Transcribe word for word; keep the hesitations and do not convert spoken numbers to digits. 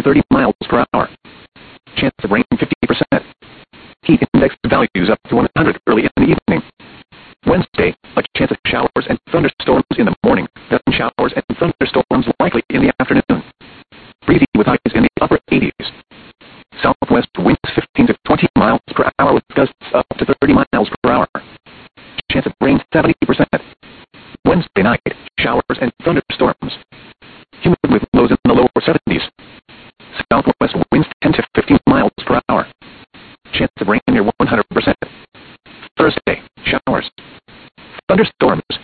thirty miles per hour. Chance of rain fifty percent. Heat index values up to one hundred early in the evening. Wednesday, a chance of showers and thunderstorms in the morning, then showers and thunderstorms likely in the afternoon. Breezy with highs in the upper eighties. Southwest winds fifteen to twenty miles per hour with gusts up to thirty miles per hour. Chance of rain seventy percent. Wednesday night, showers and thunderstorms. Humid with lows in the lower seventies. Southwest winds ten to fifteen miles per hour. Chance of rain near one hundred percent. Thursday, showers. Thunderstorms.